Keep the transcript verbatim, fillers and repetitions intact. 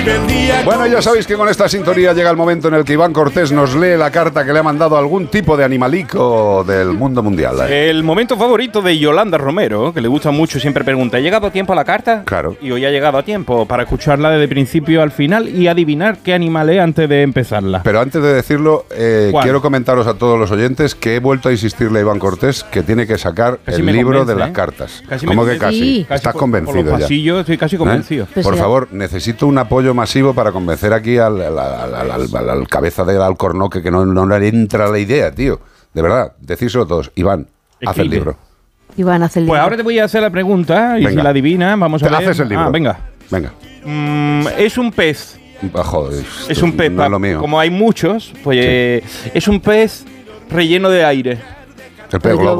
Bueno, ya sabéis que con esta sintonía llega el momento en el que Iván Cortés nos lee la carta que le ha mandado algún tipo de animalico del mundo mundial. El momento favorito de Yolanda Romero, que le gusta mucho, siempre pregunta: ¿ha llegado a tiempo a la carta? Claro. Y hoy ha llegado a tiempo para escucharla desde principio al final y adivinar qué animal es antes de empezarla. Pero antes de decirlo, eh, quiero comentaros a todos los oyentes que he vuelto a insistirle a Iván Cortés que tiene que sacar Casi el me libro convence, de las ¿eh? cartas. Casi ¿Cómo me que convence. casi? Sí. Estás Casi por- convencido por los ya. pasillos estoy casi convencido. ¿Eh? Pues Por sí. favor, necesito un apoyo masivo para convencer aquí al, al, al, al, al, al, al cabeza del alcornoque que no, no le entra la idea, tío. De verdad, decíselo todos. Iván, haz el Escribe. libro. Iván, haz el libro. Pues ahora te voy a hacer la pregunta y Venga. si la adivinas, vamos a Te ver. haces el libro. Ah, venga. Venga. Mm, es un pez. Ah, joder, Es un pez. No es lo mío. Como hay muchos, pues Sí. eh, es un pez relleno de aire. El pez El globo.